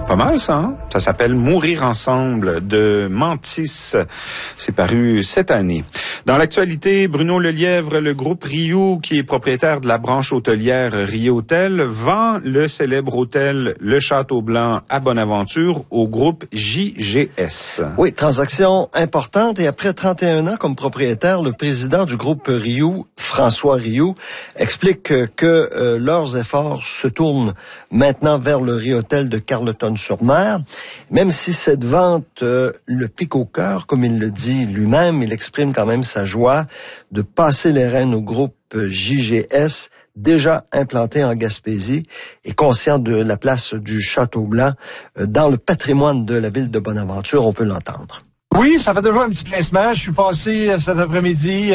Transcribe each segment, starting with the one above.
Pas mal ça, hein? Ça s'appelle Mourir ensemble de Mantis. C'est paru cette année. Dans l'actualité, Bruno Lelièvre, le groupe Riou, qui est propriétaire de la branche hôtelière Riou Hôtel, vend le célèbre hôtel Le Château Blanc à Bonaventure au groupe JGS. Oui, transaction importante. Et après 31 ans comme propriétaire, le président du groupe Riou, François Riou, explique que leurs efforts se tournent maintenant vers le Riou Hôtel de Carleton-sur-Mer. Même si cette vente le pique au cœur, comme il le dit lui-même, il exprime quand même sa joie de passer les rênes au groupe JGS, déjà implanté en Gaspésie et conscient de la place du Château Blanc dans le patrimoine de la ville de Bonaventure. On peut l'entendre. Oui, ça fait toujours un petit pincement. Je suis passé cet après-midi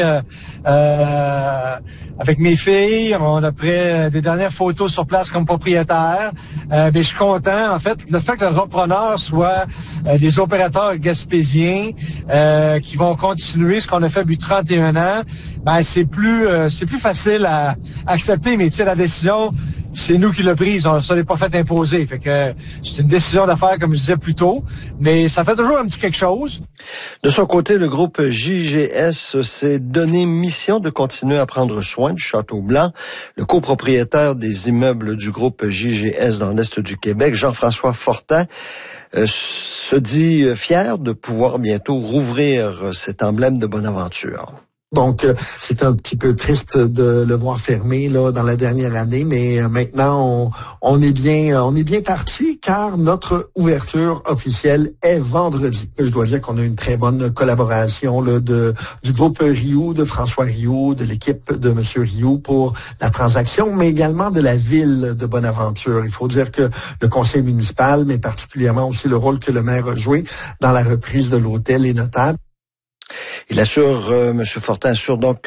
avec mes filles. On a pris des dernières photos sur place comme propriétaire. Mais je suis content. En fait, le fait que le repreneur soit des opérateurs gaspésiens qui vont continuer ce qu'on a fait depuis 31 ans, ben c'est plus facile à accepter. Mais tu sais, la décision, c'est nous qui l'a prise, on ne l'est pas fait imposer. Fait que c'est une décision d'affaires, comme je disais plus tôt, mais ça fait toujours un petit quelque chose. De son côté, le groupe JGS s'est donné mission de continuer à prendre soin du Château Blanc. Le copropriétaire des immeubles du groupe JGS dans l'Est du Québec, Jean-François Fortin, se dit fier de pouvoir bientôt rouvrir cet emblème de Bonaventure. Donc, c'est un petit peu triste de le voir fermer là dans la dernière année, mais maintenant on est bien parti car notre ouverture officielle est vendredi. Je dois dire qu'on a une très bonne collaboration là du groupe Riou, de François Riou, de l'équipe de Monsieur Riou pour la transaction, mais également de la ville de Bonaventure. Il faut dire que le conseil municipal, mais particulièrement aussi le rôle que le maire a joué dans la reprise de l'hôtel est notable. Il assure, M. Fortin assure donc